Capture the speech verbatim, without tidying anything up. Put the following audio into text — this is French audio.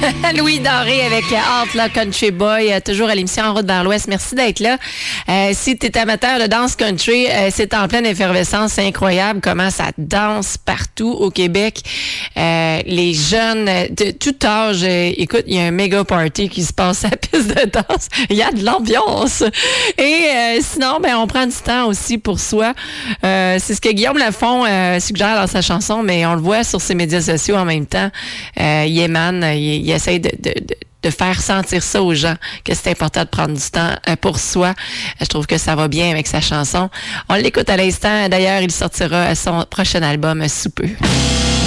Louis Doré avec Outlaw Country Boy, toujours à l'émission En route vers l'Ouest. Merci d'être là. Euh, si tu es amateur de danse country, euh, c'est en pleine effervescence. C'est incroyable comment ça danse partout au Québec. Euh, les jeunes de tout âge, euh, écoute, il y a un méga party qui se passe à la piste de danse. Il y a de l'ambiance. Et euh, sinon, ben on prend du temps aussi pour soi. Euh, c'est ce que Guillaume Lafont euh, suggère dans sa chanson, mais on le voit sur ses médias sociaux en même temps. Euh, il émane, il, il essaie de, de, de, de faire sentir ça aux gens, que c'est important de prendre du temps pour soi. Je trouve que ça va bien avec sa chanson. On l'écoute à l'instant. D'ailleurs, il sortira son prochain album sous peu.